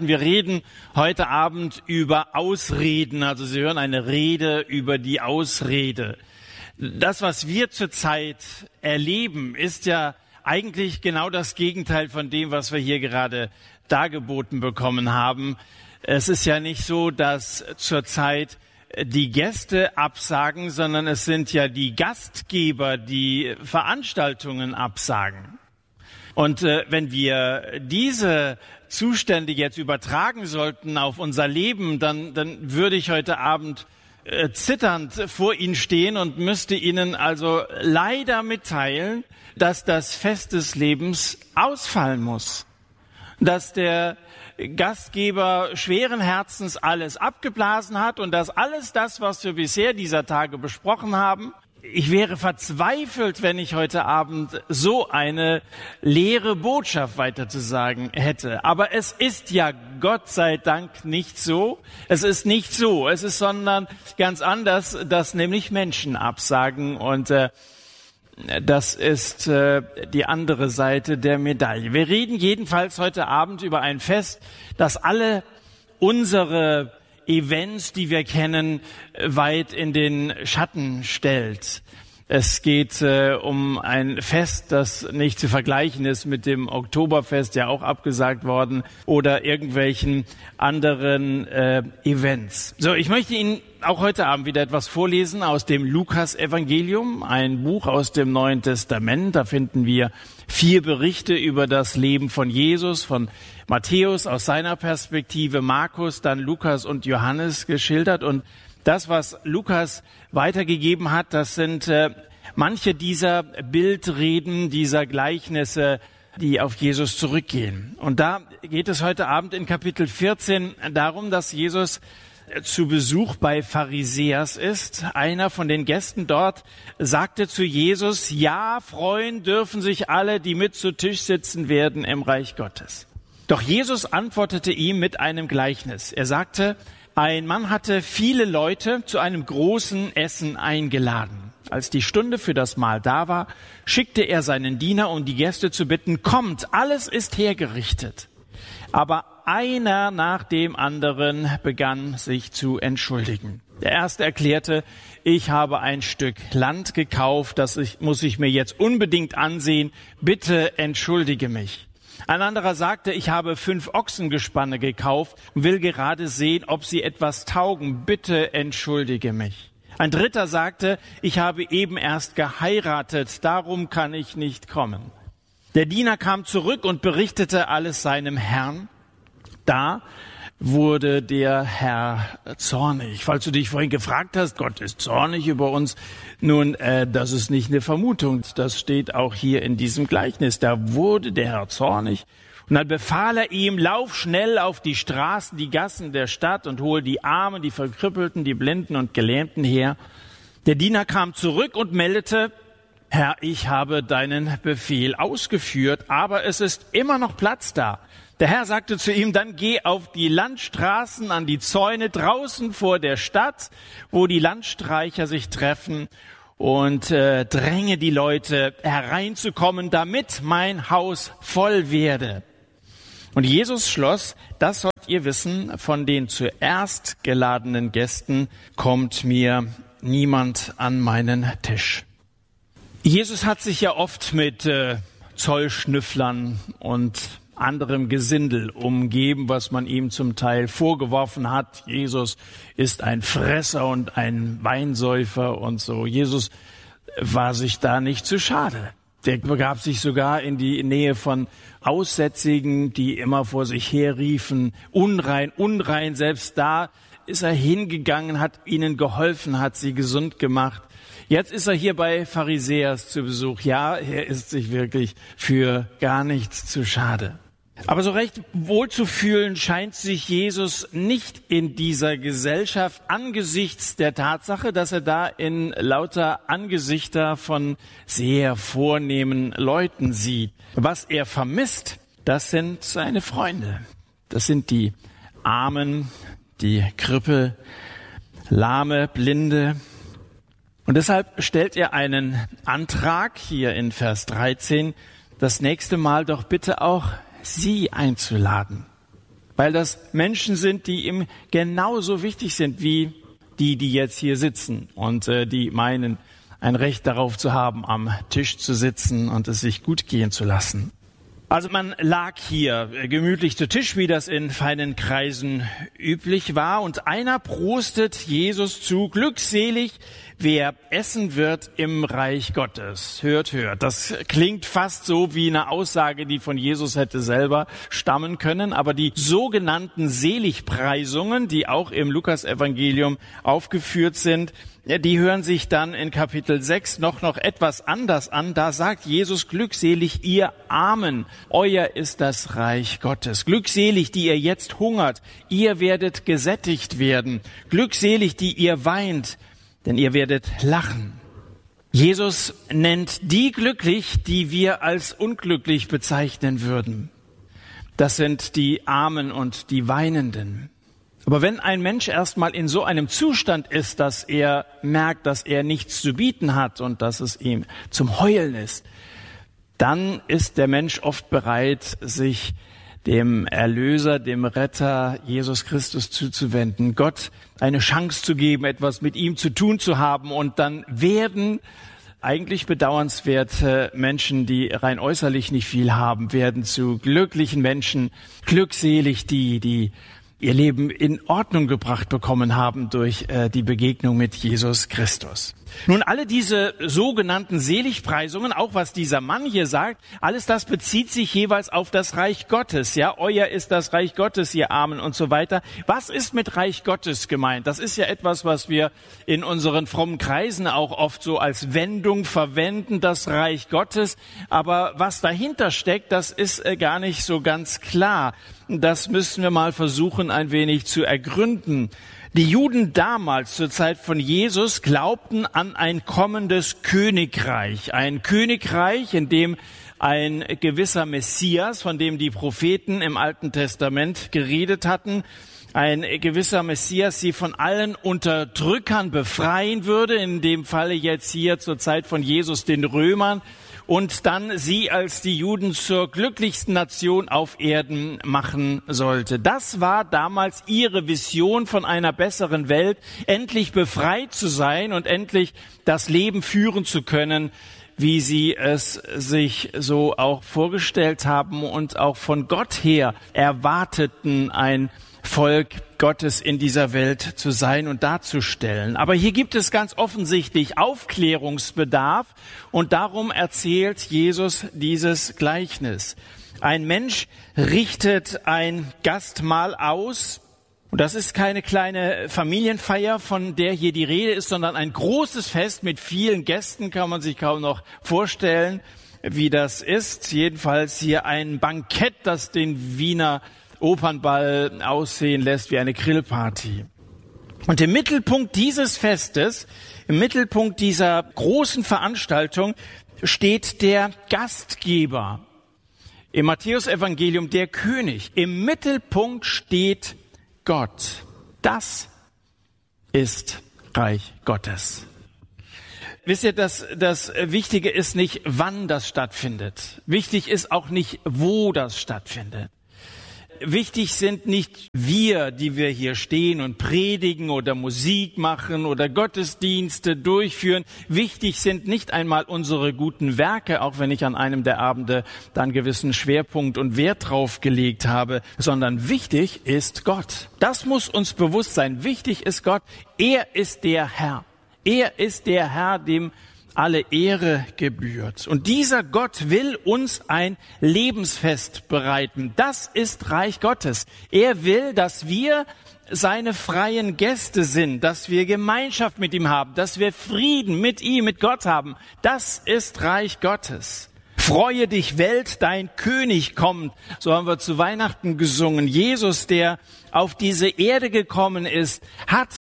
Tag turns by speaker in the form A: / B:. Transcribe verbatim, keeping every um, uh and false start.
A: Weihnachten. Wir reden heute Abend über Ausreden. Also Sie hören eine Rede über die Ausrede. Das, was wir zurzeit erleben, ist ja eigentlich genau das Gegenteil von dem, was wir hier gerade dargeboten bekommen haben. Es ist ja nicht so, dass zurzeit die Gäste absagen, sondern es sind ja die Gastgeber, die Veranstaltungen absagen. Und äh, wenn wir diese Zustände jetzt übertragen sollten auf unser Leben, dann, dann würde ich heute Abend äh, zitternd vor Ihnen stehen und müsste Ihnen also leider mitteilen, dass das Fest des Lebens ausfallen muss. Dass der Gastgeber schweren Herzens alles abgeblasen hat und dass alles das, was wir bisher dieser Tage besprochen haben, ich wäre verzweifelt, wenn ich heute Abend so eine leere Botschaft weiterzusagen hätte. Aber es ist ja Gott sei Dank nicht so. Es ist nicht so. Es ist sondern ganz anders, dass nämlich Menschen absagen und äh, das ist äh, die andere Seite der Medaille. Wir reden jedenfalls heute Abend über ein Fest, das alle unsere Events, die wir kennen, weit in den Schatten stellt. Es geht äh, um ein Fest, das nicht zu vergleichen ist mit dem Oktoberfest, ja auch abgesagt worden, oder irgendwelchen anderen äh, Events. So, ich möchte Ihnen auch heute Abend wieder etwas vorlesen aus dem Lukas-Evangelium, ein Buch aus dem Neuen Testament. Da finden wir vier Berichte über das Leben von Jesus, von Matthäus aus seiner Perspektive, Markus, dann Lukas und Johannes geschildert. Und das, was Lukas weitergegeben hat, das sind äh, manche dieser Bildreden, dieser Gleichnisse, die auf Jesus zurückgehen. Und da geht es heute Abend in Kapitel vierzehn darum, dass Jesus zu Besuch bei Pharisäers ist. Einer von den Gästen dort sagte zu Jesus: Ja, freuen dürfen sich alle, die mit zu Tisch sitzen werden im Reich Gottes. Doch Jesus antwortete ihm mit einem Gleichnis. Er sagte: Ein Mann hatte viele Leute zu einem großen Essen eingeladen. Als die Stunde für das Mahl da war, schickte er seinen Diener, um die Gäste zu bitten: Kommt, alles ist hergerichtet. Aber einer nach dem anderen begann sich zu entschuldigen. Der erste erklärte: Ich habe ein Stück Land gekauft, das ich, muss ich mir jetzt unbedingt ansehen. Bitte entschuldige mich. Ein anderer sagte: Ich habe fünf Ochsengespanne gekauft und will gerade sehen, ob sie etwas taugen. Bitte entschuldige mich. Ein dritter sagte: Ich habe eben erst geheiratet, darum kann ich nicht kommen. Der Diener kam zurück und berichtete alles seinem Herrn. Da wurde der Herr zornig. Falls du dich vorhin gefragt hast, Gott ist zornig über uns. Nun, äh, das ist nicht eine Vermutung. Das steht auch hier in diesem Gleichnis. Da wurde der Herr zornig. Und dann befahl er ihm: Lauf schnell auf die Straßen, die Gassen der Stadt und hol die Armen, die Verkrüppelten, die Blinden und Gelähmten her. Der Diener kam zurück und meldete: Herr, ich habe deinen Befehl ausgeführt, aber es ist immer noch Platz da. Der Herr sagte zu ihm: Dann geh auf die Landstraßen, an die Zäune draußen vor der Stadt, wo die Landstreicher sich treffen, und äh, dränge die Leute hereinzukommen, damit mein Haus voll werde. Und Jesus schloss: Das sollt ihr wissen, von den zuerst geladenen Gästen kommt mir niemand an meinen Tisch. Jesus hat sich ja oft mit äh, Zollschnüfflern und anderem Gesindel umgeben, was man ihm zum Teil vorgeworfen hat. Jesus ist ein Fresser und ein Weinsäufer und so. Jesus war sich da nicht zu schade. Der begab sich sogar in die Nähe von Aussätzigen, die immer vor sich herriefen: Unrein, unrein. Selbst da ist er hingegangen, hat ihnen geholfen, hat sie gesund gemacht. Jetzt ist er hier bei Pharisäers zu Besuch. Ja, er ist sich wirklich für gar nichts zu schade. Aber so recht wohlzufühlen scheint sich Jesus nicht in dieser Gesellschaft angesichts der Tatsache, dass er da in lauter Angesichter von sehr vornehmen Leuten sieht. Was er vermisst, das sind seine Freunde. Das sind die Armen, die Krüppel, Lahme, Blinde. Und deshalb stellt er einen Antrag hier in Vers dreizehn, das nächste Mal doch bitte auch sie einzuladen. weil das Menschen sind, die ihm genauso wichtig sind wie die, die jetzt hier sitzen und äh, die meinen, ein Recht darauf zu haben, am Tisch zu sitzen und es sich gut gehen zu lassen. Also man lag hier gemütlich zu Tisch, wie das in feinen Kreisen üblich war, und einer prostet Jesus zu: Glückselig, wer essen wird im Reich Gottes. Hört, hört. Das klingt fast so wie eine Aussage, die von Jesus hätte selber stammen können, aber die sogenannten Seligpreisungen, die auch im Lukas-Evangelium aufgeführt sind, ja, die hören sich dann in Kapitel sechs noch noch etwas anders an. Da sagt Jesus: Glückselig, ihr Armen, euer ist das Reich Gottes. Glückselig, die ihr jetzt hungert, ihr werdet gesättigt werden. Glückselig, die ihr weint, denn ihr werdet lachen. Jesus nennt die glücklich, die wir als unglücklich bezeichnen würden. Das sind die Armen und die Weinenden. Aber wenn ein Mensch erstmal in so einem Zustand ist, dass er merkt, dass er nichts zu bieten hat und dass es ihm zum Heulen ist, dann ist der Mensch oft bereit, sich dem Erlöser, dem Retter Jesus Christus zuzuwenden, Gott eine Chance zu geben, etwas mit ihm zu tun zu haben. Und dann werden eigentlich bedauernswerte Menschen, die rein äußerlich nicht viel haben, werden zu glücklichen Menschen. Glückselig die, die ihr Leben in Ordnung gebracht bekommen haben durch äh, die Begegnung mit Jesus Christus. Nun, alle diese sogenannten Seligpreisungen, auch was dieser Mann hier sagt, alles das bezieht sich jeweils auf das Reich Gottes. Ja, euer ist das Reich Gottes, ihr Armen und so weiter. Was ist mit Reich Gottes gemeint? Das ist ja etwas, was wir in unseren frommen Kreisen auch oft so als Wendung verwenden, das Reich Gottes. Aber was dahinter steckt, das ist äh, gar nicht so ganz klar. Das müssen wir mal versuchen, ein wenig zu ergründen. Die Juden damals, zur Zeit von Jesus, glaubten an ein kommendes Königreich. Ein Königreich, in dem ein gewisser Messias, von dem die Propheten im Alten Testament geredet hatten, ein gewisser Messias sie von allen Unterdrückern befreien würde, in dem Falle jetzt hier zur Zeit von Jesus den Römern, und dann sie als die Juden zur glücklichsten Nation auf Erden machen sollte. Das war damals ihre Vision von einer besseren Welt, endlich befreit zu sein und endlich das Leben führen zu können, wie sie es sich so auch vorgestellt haben und auch von Gott her erwarteten, ein Volk Gottes in dieser Welt zu sein und darzustellen. Aber hier gibt es ganz offensichtlich Aufklärungsbedarf, und darum erzählt Jesus dieses Gleichnis. Ein Mensch richtet ein Gastmahl aus, und das ist keine kleine Familienfeier, von der hier die Rede ist, sondern ein großes Fest mit vielen Gästen, kann man sich kaum noch vorstellen, wie das ist. Jedenfalls hier ein Bankett, das den Wiener Opernball aussehen lässt wie eine Grillparty. Und im Mittelpunkt dieses Festes, im Mittelpunkt dieser großen Veranstaltung steht der Gastgeber. Im Matthäus-Evangelium der König. Im Mittelpunkt steht Gott. Das ist Reich Gottes. Wisst ihr, dass das Wichtige ist nicht, wann das stattfindet. Wichtig ist auch nicht, wo das stattfindet. Wichtig sind nicht wir, die wir hier stehen und predigen oder Musik machen oder Gottesdienste durchführen. Wichtig sind nicht einmal unsere guten Werke, auch wenn ich an einem der Abende dann gewissen Schwerpunkt und Wert drauf gelegt habe, sondern wichtig ist Gott. Das muss uns bewusst sein. Wichtig ist Gott. Er ist der Herr. Er ist der Herr, dem alle Ehre gebührt. Und dieser Gott will uns ein Lebensfest bereiten. Das ist Reich Gottes. Er will, dass wir seine freien Gäste sind, dass wir Gemeinschaft mit ihm haben, dass wir Frieden mit ihm, mit Gott haben. Das ist Reich Gottes. Freue dich, Welt, dein König kommt. So haben wir zu Weihnachten gesungen. Jesus, der auf diese Erde gekommen ist, hat